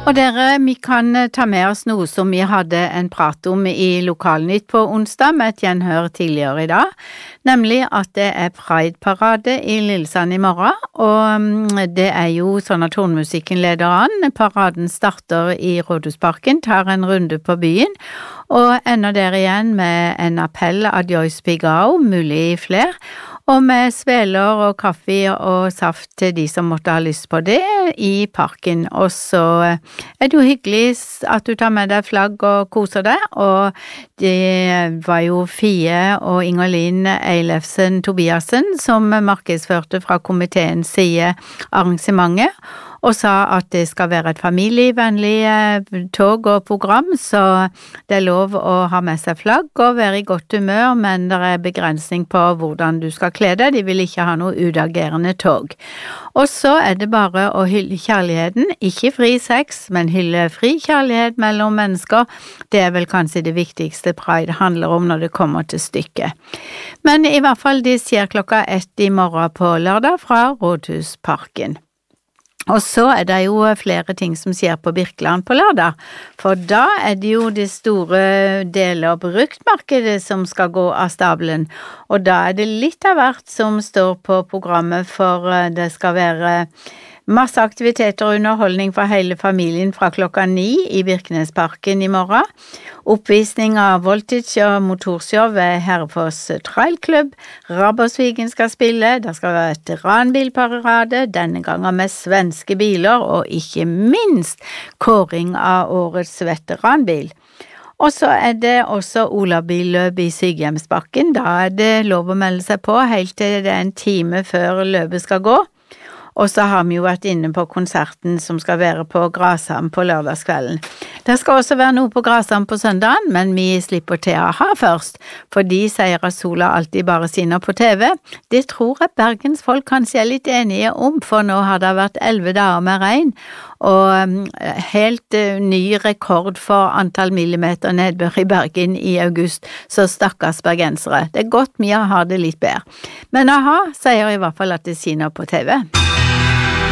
Og dere, vi kan ta med oss noe som vi hadde en prat om i Lokalnytt på onsdag med et gjenhør tidligere i dag, nemlig at det Pride-parade i Lillesand i morgen, og det jo sånn at hornmusikken leder an. Paraden starter i Rådhusparken, tar en runde på byen, og ender der igjen med en appell av Joyce Pigao, mulig flere, og med sveler og kaffe og saft til de som måtte ha lyst på det i parken. Og så det jo hyggelig at du tar med deg flagg og koser deg, og det var jo Fie og Ingerlin Eilefsen Tobiasen som markedsførte fra komiteens side arrangementet, og sa at det skal være et familievennlig tog og program, så det lov å ha med seg flagg og være i godt humør, men det begrensning på hvordan du skal kle deg, de vil ikke ha noe utagerende tog. Og så det bare å hylle kjærligheten, ikke fri sex, men hylle fri kjærlighet mellom mennesker, det vel kanskje det viktigste Pride handler om når det kommer til stykket. Men i hvert fall det skjer 1:00 i morgen på lørdag fra Rådhusparken. Og så det jo flere ting som skjer på Birkeland på lørdag, for da det jo det store deler av bruktmarkedet som skal gå av stabelen, og da det litt av hvert som står på programmet, for det skal være masse aktiviteter og underholdning for hele familien fra 9:00 i Birkenesparken i morgen. Oppvisning av voltage og motorshow ved Herrefoss Trailklubb. Rabbersvigen skal spille. Det skal være veteranbilparade, denne gangen med svenske biler, og ikke minst kåring av årets veteranbil. Og så det også Olabilløp i Sykehjemsbakken. Da det lov å melde seg på helt til det en time før løpet skal gå. Og så har vi jo vært inne på konserten som skal være på Grasham på lørdagskvelden. Det skal også være noe på Grasham på søndagen, men vi slipper til a-ha først, for de sier at sola alltid bare skinner på TV. Det tror jeg Bergens folk kanskje litt enige om, for nå har det vært 11 dager med regn, og helt ny rekord for antall millimeter nedbør i Bergen i august, så stakkars bergensere. Det godt vi har det litt bedre. Men a-ha sier i hvert fall at det skinner på TV.